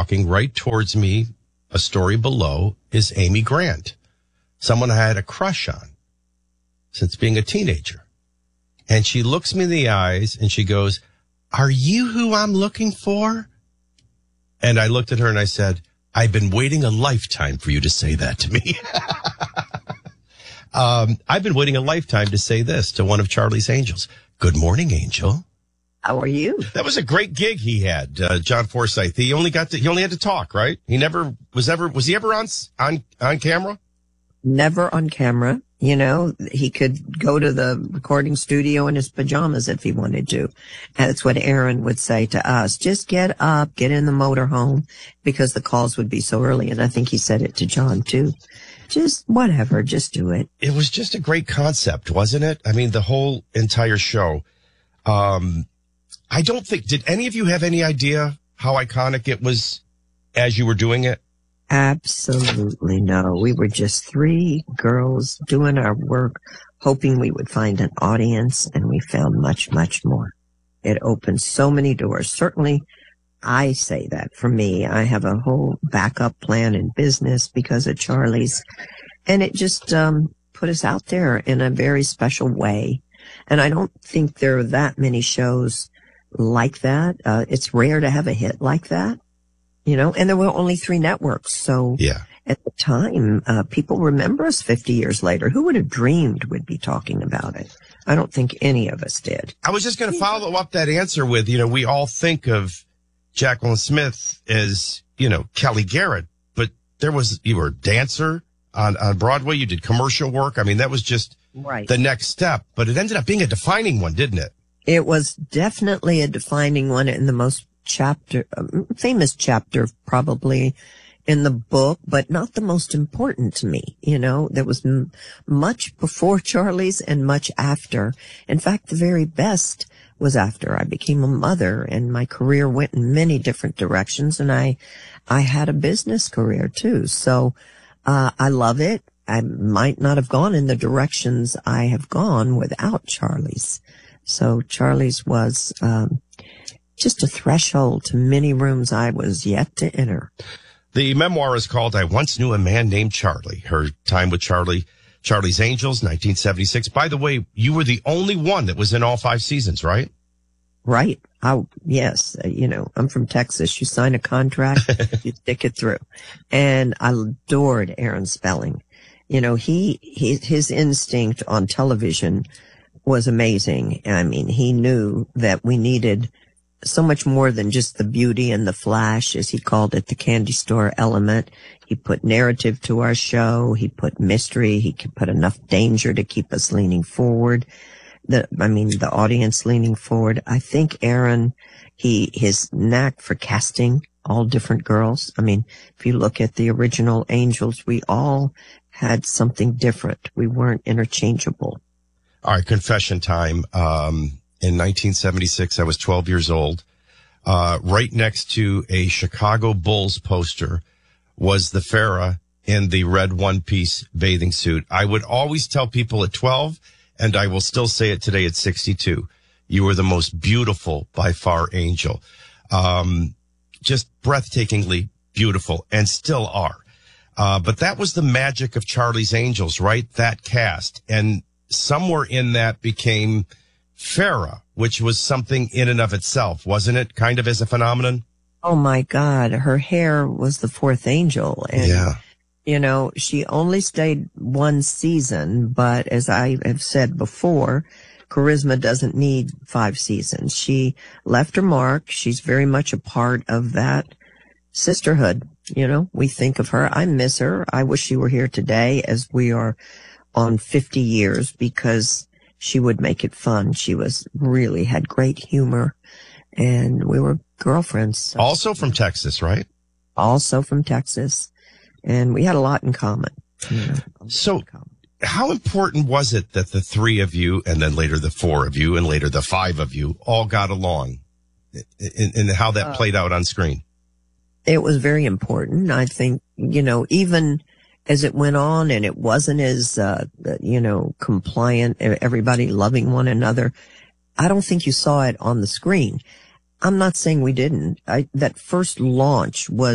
walking right towards me, a story below, is Amy Grant, someone I had a crush on since being a teenager. And she looks me in the eyes and she goes, "Are you who I'm looking for?" And I looked at her and I said, "I've been waiting a lifetime for you to say that to me." I've been waiting a lifetime to say this to one of Charlie's Angels. Good morning, Angel. How are you? That was a great gig he had, John Forsythe. He only had to talk, right? He never was he ever on camera? Never on camera. You know, he could go to the recording studio in his pajamas if he wanted to. And that's what Aaron would say to us. Just get up, get in the motorhome, because the calls would be so early. And I think he said it to John too. Just whatever, just do it. It was just a great concept, wasn't it? I mean, the whole entire show. I don't think, did any of you have any idea how iconic it was as you were doing it? Absolutely no. We were just three girls doing our work, hoping we would find an audience, and we found much, much more. It opened so many doors. Certainly, I say that for me. I have a whole backup plan in business because of Charlie's, and it just put us out there in a very special way. And I don't think there are that many shows like that. It's rare to have a hit like that. You know, and there were only 3 networks. So yeah. At the time, people remember us 50 years later. Who would have dreamed we'd be talking about it? I don't think any of us did. I was just going to follow up that answer with, you know, we all think of Jacqueline Smith as, you know, Kelly Garrett, but you were a dancer on Broadway. You did commercial work. I mean, that was just right. The next step, but it ended up being a defining one, didn't it? It was definitely a defining one in the most famous chapter probably in the book, but not the most important to me. You know, there was much before Charlie's and much after. In fact, the very best was after I became a mother and my career went in many different directions, and I had a business career too. So, I love it. I might not have gone in the directions I have gone without Charlie's. So Charlie's was, just a threshold to many rooms I was yet to enter. The memoir is called I Once Knew a Man Named Charlie. Her time with Charlie's Angels, 1976. By the way, you were the only one that was in all 5 seasons, right? Right. Yes. You know, I'm from Texas. You sign a contract, you stick it through. And I adored Aaron Spelling. You know, his instinct on television was amazing. I mean, he knew that we needed so much more than just the beauty and the flash, as he called it, the candy store element. He put narrative to our show. He put mystery. He could put enough danger to keep us leaning forward. The audience leaning forward. I think Aaron, his knack for casting all different girls. I mean, if you look at the original Angels, we all had something different. We weren't interchangeable. All right, confession time. In 1976, I was 12 years old. Right next to a Chicago Bulls poster was the Farrah in the red one-piece bathing suit. I would always tell people at 12, and I will still say it today at 62, you were the most beautiful, by far, Angel. Just breathtakingly beautiful, and still are. But that was the magic of Charlie's Angels, right? That cast. And somewhere in that became Farrah, which was something in and of itself, wasn't it? Kind of as a phenomenon? Oh my God. Her hair was the 4th angel. And, yeah. You know, she only stayed 1 season, but as I have said before, charisma doesn't need 5 seasons. She left her mark. She's very much a part of that sisterhood. You know, we think of her. I miss her. I wish she were here today as we are on 50 years, because she would make it fun. She really had great humor, and we were girlfriends. So. Also from Texas, right? Also from Texas. And we had a lot in common. You know, so how important was it that the 3 of you, and then later the 4 of you, and later the 5 of you, all got along, and how that played out on screen? It was very important. I think, you know, even as it went on and it wasn't as, compliant, everybody loving one another, I don't think you saw it on the screen. I'm not saying we didn't. That first launch was